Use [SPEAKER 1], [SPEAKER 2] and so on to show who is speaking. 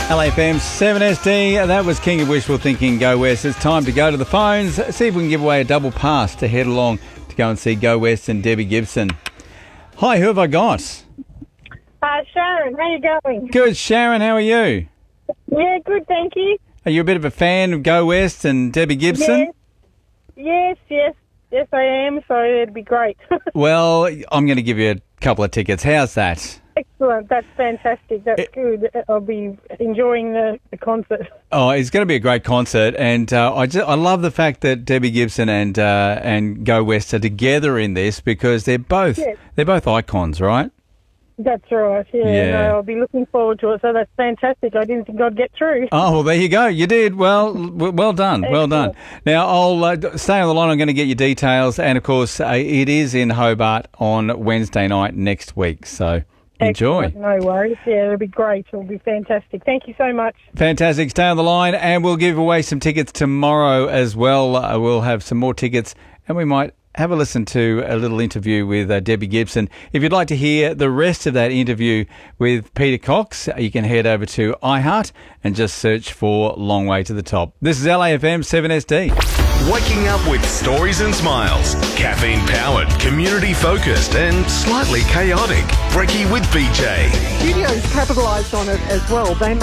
[SPEAKER 1] LAFM 7SD, that was King of Wishful Thinking, Go West. It's time to go to the phones, see if we can give away a double pass to head along to go and see Go West and Debbie Gibson. Hi, who have I got?
[SPEAKER 2] Sharon, how you going?
[SPEAKER 1] Good, Sharon, how are you?
[SPEAKER 2] Yeah, good, thank you.
[SPEAKER 1] Are you a bit of a fan of Go West and Debbie Gibson?
[SPEAKER 2] Yes, I am, so it'd be great.
[SPEAKER 1] Well, I'm going to give you a couple of tickets. How's that?
[SPEAKER 2] Excellent, that's fantastic, that's good. I'll be enjoying the concert.
[SPEAKER 1] Oh, it's going to be a great concert, and I love the fact that Debbie Gibson and Go West are together in this because they're both icons, right?
[SPEAKER 2] That's right, yeah. No, I'll be looking forward to it, so that's fantastic. I didn't think I'd get through.
[SPEAKER 1] Oh, well, there you go. You did. Well done. Well done. Now, I'll stay on the line. I'm going to get your details, and, of course, it is in Hobart on Wednesday night next week, so enjoy.
[SPEAKER 2] Excellent. No worries. Yeah, it'll be great. It'll be fantastic. Thank you so much.
[SPEAKER 1] Fantastic. Stay on the line, and we'll give away some tickets tomorrow as well. We'll have some more tickets, and we might have a listen to a little interview with Debbie Gibson. If you'd like to hear the rest of that interview with Peter Cox, you can head over to iHeart and just search for Long Way to the Top. This is LAFM 7SD.
[SPEAKER 3] Waking up with stories and smiles. Caffeine powered, community focused, and slightly chaotic. Brekkie with BJ.
[SPEAKER 4] Studios capitalised on it as well. They